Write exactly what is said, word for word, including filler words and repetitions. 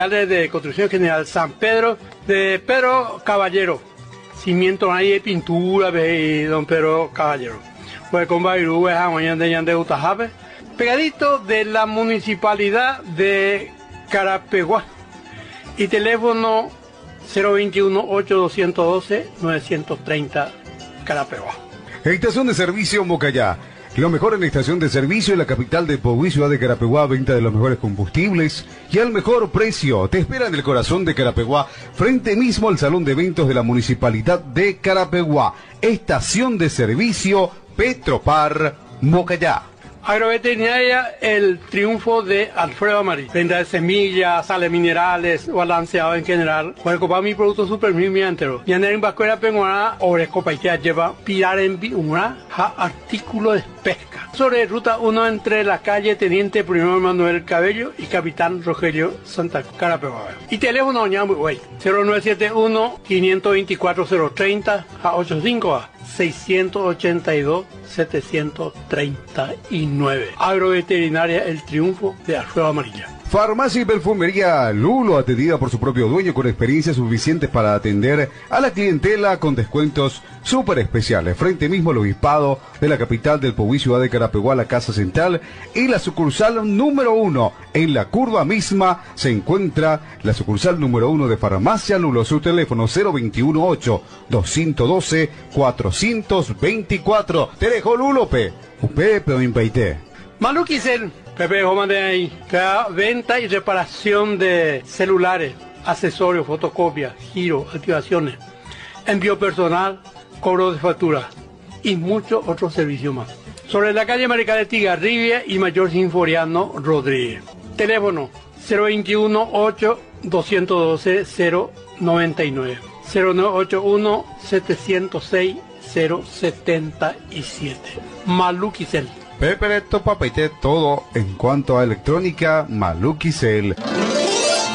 De Construcción General San Pedro, de Pedro Caballero. Cimiento ahí de pintura de don Pedro Caballero. Pues con Bairú, de Utajabe. Pegadito de la municipalidad de Carapeguá. Y teléfono cero veintiuno, ocho doscientos doce, novecientos treinta Carapeguá. Estación de servicio Mocayá. Lo mejor en la estación de servicio en la capital de Pogüí, ciudad de Carapeguá, venta de los mejores combustibles y al mejor precio. Te espera en el corazón de Carapeguá, frente mismo al salón de eventos de la municipalidad de Carapeguá. Estación de servicio Petropar Mocayá. Agroveterinaria El Triunfo de Alfredo Amarí. Venta de semillas, sales minerales, balanceado en general. Puede comprar mi producto super mi entero. Y en el Vascuera Penguana, Orescopa y que lleva pilar en una artículo de pesca. Sobre ruta uno entre la calle Teniente Primero Manuel Cabello y Capitán Rogelio Santa Carapeguá. Y teléfono cero nueve siete uno, cinco dos cuatro, cero tres cero a ochenta y cinco a seiscientos ochenta y dos, setecientos treinta y nueve. Agroveterinaria El Triunfo de Alfredo Amarilla. Farmacia y perfumería Lulo, atendida por su propio dueño con experiencia suficiente para atender a la clientela con descuentos súper especiales. Frente mismo al obispado de la capital del Pogüí, ciudad de Carapeguá, la Casa Central y la sucursal número uno. En la curva misma se encuentra la sucursal número uno de Farmacia Lulo. Su teléfono cero veintiuno, ocho doscientos doce, cuatrocientos veinticuatro. Te dejo Lulo, pe. Upe, pe, impeite. Maluquicel. Pepe Jomán ahí, que da venta y reparación de celulares, accesorios, fotocopias, giro, activaciones, envío personal, cobro de factura y muchos otros servicios más. Sobre la calle Marical de Tigarribia y Mayor Sinforiano Rodríguez. Teléfono cero veintiuno, ocho doscientos doce, cero noventa y nueve, cero nueve ocho uno, setecientos seis, cero setenta y siete. Maluquicel. Pepe Leto Papaité, todo en cuanto a electrónica, Maluquicel.